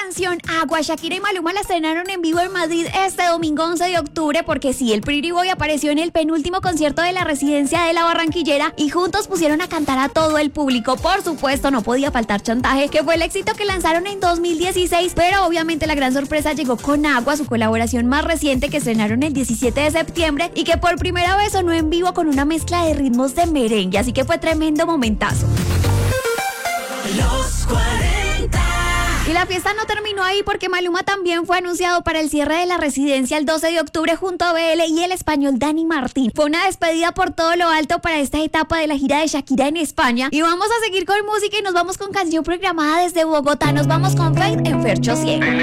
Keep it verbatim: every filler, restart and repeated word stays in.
canción Agua, Shakira y Maluma la estrenaron en vivo en Madrid este domingo once de octubre, porque sí, el Pretty Boy apareció en el penúltimo concierto de la residencia de la Barranquillera y juntos pusieron a cantar a todo el público. Por supuesto, no podía faltar Chantaje, que fue el éxito que lanzaron en dos mil dieciséis, pero obviamente la gran sorpresa llegó con Agua, su colaboración más reciente que estrenaron el diecisiete de septiembre y que por primera vez sonó en vivo con una mezcla de ritmos de merengue, así que fue tremendo momentazo. Los cuarenta. Y la fiesta no terminó ahí, porque Maluma también fue anunciado para el cierre de la residencia el doce de octubre junto a B L y el español Dani Martín. Fue una despedida por todo lo alto para esta etapa de la gira de Shakira en España. Y vamos a seguir con música y nos vamos con canción programada desde Bogotá. Nos vamos con Faith en Fercho cien.